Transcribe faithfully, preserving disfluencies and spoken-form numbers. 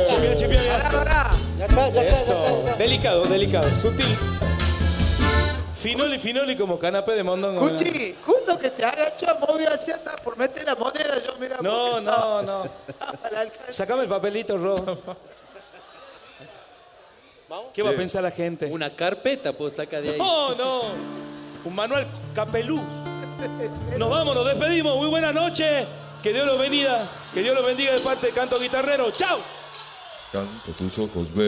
chipia, chipia. Ya está, ya está, Eso. ya está, ya está. Delicado, delicado, sutil. Finoli, finoli como canapé de mondongo. Cuchi, justo que te agacho, movió hacia atrás por meter la moneda, yo mira. No, no, no. Para alcanzar. Sacame el papelito, Ro. ¿Qué va a pensar la gente? Una carpeta puedo sacar de ahí. No, no. Un manual capelú. Nos vamos, nos despedimos. Muy buenas noches. Que Dios los bendiga. Que Dios los bendiga de parte de Canto Guitarrero. ¡Chao! Canto tus ojos verdes.